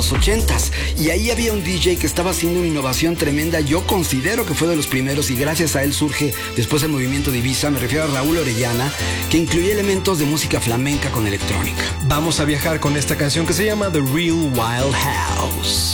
los 80s. Y ahí había un DJ que estaba haciendo una innovación tremenda. Yo considero que fue de los primeros y gracias a él surge después el movimiento de Ibiza. Me refiero a Raúl Orellana, que incluía elementos de música flamenca con electrónica. Vamos a viajar con esta canción que se llama The Real Wild House.